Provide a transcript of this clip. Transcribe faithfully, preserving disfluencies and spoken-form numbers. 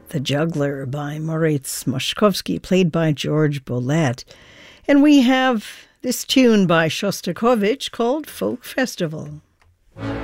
The Juggler by Moritz Moszkowski, played by George Bollett. And we have this tune by Shostakovich called Folk Festival.